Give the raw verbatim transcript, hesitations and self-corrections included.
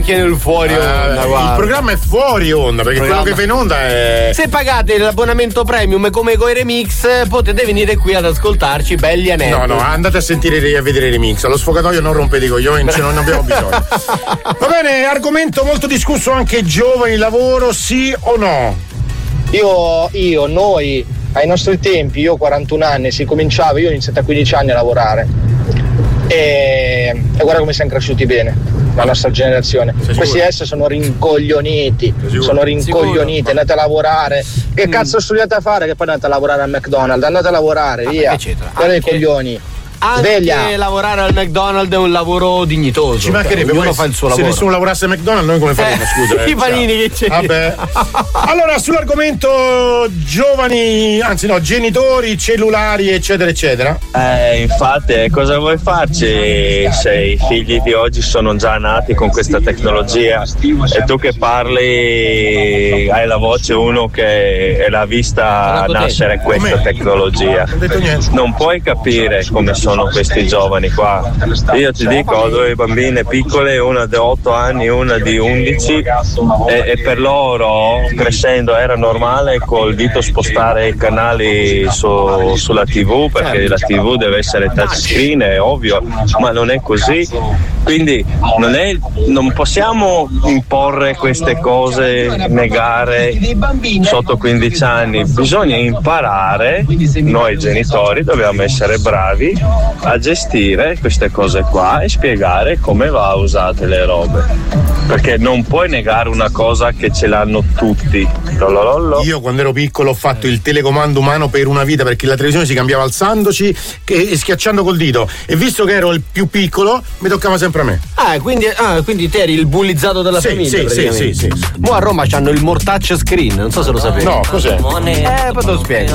anche nel fuori onda. Eh, il programma è fuori onda, perché quello che fa in onda è. Se pagate l'abbonamento premium come coi remix, potete venire qui ad ascoltarci belli aneddoti. No, no, andate a sentire e a vedere i remix. Allo sfogatoio non rompete i coglioni, ce non ne abbiamo bisogno. Va bene, argomento molto discusso anche giovani, lavoro, sì o no? Io, io, noi, ai nostri tempi, io ho quarantuno anni, si cominciava, io ho iniziato a quindici anni a lavorare e, e guarda come siamo cresciuti bene, la nostra generazione. Questi adesso sono rincoglioniti, sono rincoglioniti, andate a lavorare. Che mm. cazzo studiate a fare che poi andate a lavorare al McDonald's? Andate a lavorare, ah, via, guarda i coglioni. Anche Sveglia. lavorare al McDonald's è un lavoro dignitoso. Ci mancherebbe, ognuno fa il suo lavoro. Se nessuno lavorasse al McDonald's, noi come faremo? Eh, Scusa. I panini che c'è. Vabbè. Allora, sull'argomento giovani, anzi no, genitori, cellulari, eccetera, eccetera. Eh, infatti, cosa vuoi farci se i figli di oggi sono già nati con questa tecnologia e tu che parli hai la voce uno che l'ha vista nascere questa Com'è? tecnologia. Non ho detto niente. Non puoi capire come sono sono questi giovani qua. Io ti dico, ho due bambine piccole, una di otto anni e una di undici, e, e per loro crescendo era normale col dito spostare i canali su, sulla tivù, perché la tivù deve essere touchscreen, è ovvio, ma non è così. Quindi non, è, non possiamo imporre queste cose, negare sotto quindici anni, bisogna imparare, noi genitori dobbiamo essere bravi a gestire queste cose qua e spiegare come va usate le robe, perché non puoi negare una cosa che ce l'hanno tutti. Lolololo. Io quando ero piccolo ho fatto il telecomando umano per una vita, perché la televisione si cambiava alzandoci e schiacciando col dito, e visto che ero il più piccolo mi toccava sempre a me. Ah, quindi, ah, quindi te eri il bullizzato della sì, famiglia. Sì, sì, sì, sì. Mo a Roma c'hanno il more touch screen, non so se lo sapete. No, cos'è? Eh, poi te lo spiego.